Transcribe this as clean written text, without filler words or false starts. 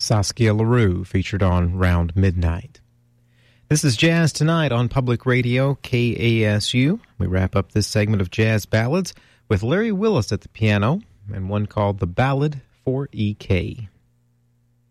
Saskia LaRue, featured on Round Midnight. This is Jazz Tonight on Public Radio, KASU. We wrap up this segment of Jazz Ballads with Larry Willis at the piano and one called The Ballad for E.K.